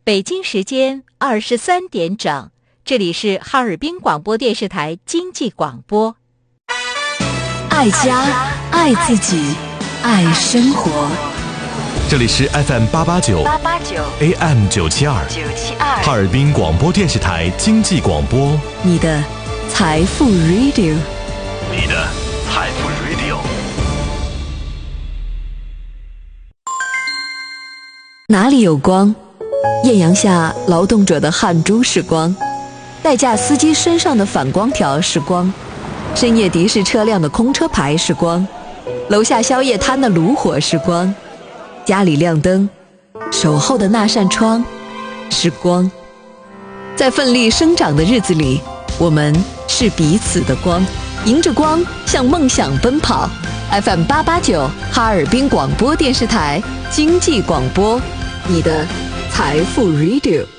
北京时间23点整，这里是哈尔滨广播电视台经济广播。 爱家，爱自己，爱生活。 这里是 FM889 AM972 哈尔滨广播电视台经济广播， 你的财富 Radio， 你的财富 Radio。 哪里有光？艳阳下劳动者的汗珠是光，代驾司机身上的反光条是光，深夜的士车辆的空车牌是光，楼下宵夜摊的炉火是光，家里亮灯，守候的那扇窗是光。在奋力生长的日子里，我们是彼此的光，迎着光向梦想奔跑。 FM889 哈尔滨广播电视台经济广播，你的财富 Radio。